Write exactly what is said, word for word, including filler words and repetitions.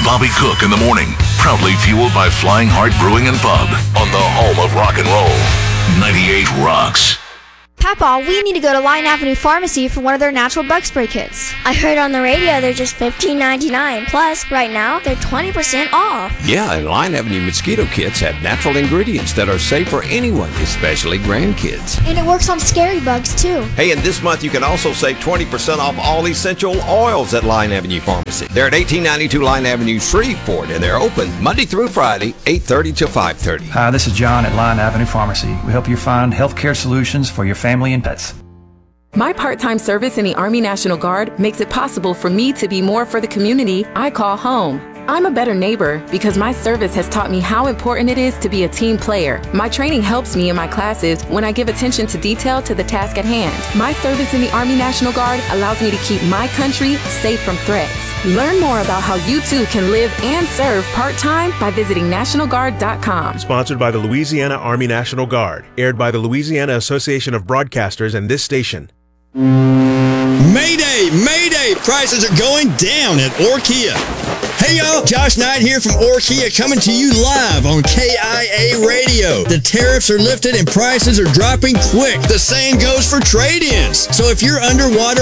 Bobby Cook in the morning. Proudly fueled by Flying Heart Brewing and Pub on the home of rock and roll. ninety-eight Rocks. Papa, we need to go to Line Avenue Pharmacy for one of their natural bug spray kits. I heard on the radio they're just fifteen ninety-nine. Plus, right now, they're twenty percent off. Yeah, and Line Avenue mosquito kits have natural ingredients that are safe for anyone, especially grandkids. And it works on scary bugs, too. Hey, and this month you can also save twenty percent off all essential oils at Line Avenue Pharmacy. They're at eighteen ninety-two Line Avenue, Shreveport, and they're open Monday through Friday, eight thirty to five thirty. Hi, this is John at Line Avenue Pharmacy. We help you find healthcare solutions for your family and pets. My part-time service in the Army National Guard makes it possible for me to be more for the community I call home. I'm a better neighbor because my service has taught me how important it is to be a team player. My training helps me in my classes when I give attention to detail to the task at hand. My service in the Army National Guard allows me to keep my country safe from threats. Learn more about how you too can live and serve part-time by visiting National Guard dot com. Sponsored by the Louisiana Army National Guard. Aired by the Louisiana Association of Broadcasters and this station. Mayday! Mayday! Prices are going down at Orkia. Hey y'all, Josh Knight here from Orkia coming to you live on K I A Radio. The tariffs are lifted and prices are dropping quick. The same goes for trade-ins. So if you're underwater